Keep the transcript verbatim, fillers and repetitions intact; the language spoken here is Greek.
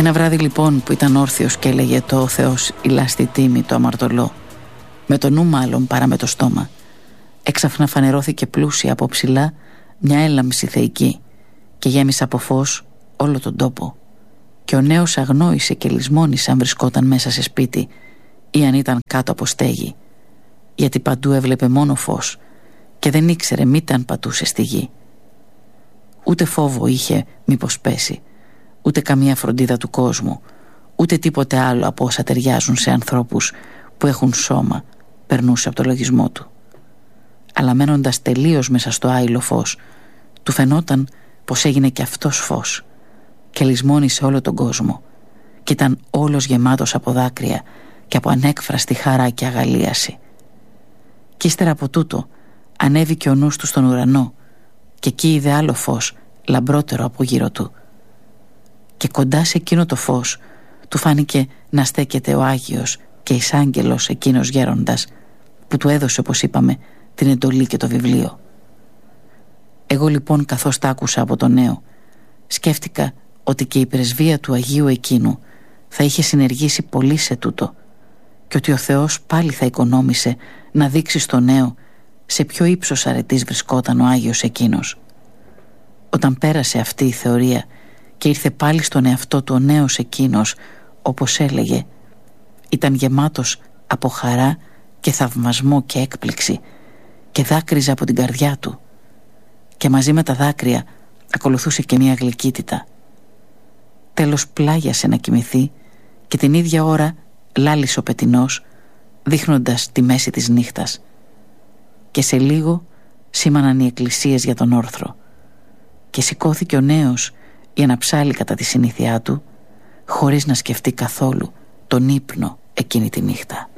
Ένα βράδυ λοιπόν που ήταν όρθιος και έλεγε το «Ο Θεός ηλάστη τίμη» το αμαρτωλό, με το νου μάλλον παρά με το στόμα, έξαφνα φανερώθηκε πλούσια από ψηλά μια έλαμψη θεϊκή και γέμισε από φως όλο τον τόπο. Και ο νέος αγνόησε και λησμόνησε αν βρισκόταν μέσα σε σπίτι ή αν ήταν κάτω από στέγη, γιατί παντού έβλεπε μόνο φως και δεν ήξερε μήτε αν πατούσε στη γη. Ούτε φόβο είχε μήπως πέσει, ούτε καμία φροντίδα του κόσμου, ούτε τίποτε άλλο από όσα ταιριάζουν σε ανθρώπους που έχουν σώμα περνούσε από το λογισμό του. Αλλά μένοντας τελείως μέσα στο άειλο φως, του φαινόταν πως έγινε και αυτός φως και λησμόνησε όλο τον κόσμο και ήταν όλος γεμάτος από δάκρυα και από ανέκφραστη χαρά και αγαλίαση. Κι ύστερα από τούτο ανέβηκε ο νους του στον ουρανό και εκεί είδε άλλο φως λαμπρότερο από γύρω του. Και κοντά σε εκείνο το φως του φάνηκε να στέκεται ο Άγιος και εισάγγελος εκείνος γέροντας που του έδωσε, όπως είπαμε, την εντολή και το βιβλίο. Εγώ λοιπόν, καθώς τ' άκουσα από τον νέο, σκέφτηκα ότι και η πρεσβεία του Αγίου εκείνου θα είχε συνεργήσει πολύ σε τούτο και ότι ο Θεός πάλι θα οικονόμησε να δείξει στον νέο σε ποιο ύψος αρετής βρισκόταν ο Άγιος εκείνος. Όταν πέρασε αυτή η θεωρία και ήρθε πάλι στον εαυτό του ο νέος εκείνος, όπως έλεγε, ήταν γεμάτος από χαρά και θαυμασμό και έκπληξη και δάκρυζε από την καρδιά του και μαζί με τα δάκρυα ακολουθούσε και μια γλυκύτητα. Τέλος πλάγιασε να κοιμηθεί και την ίδια ώρα λάλησε ο πετεινός, δείχνοντας τη μέση της νύχτας, και σε λίγο σήμαναν οι εκκλησίες για τον όρθρο και σηκώθηκε ο νέος για να ψάλει κατά τη συνήθειά του, χωρίς να σκεφτεί καθόλου τον ύπνο εκείνη τη νύχτα.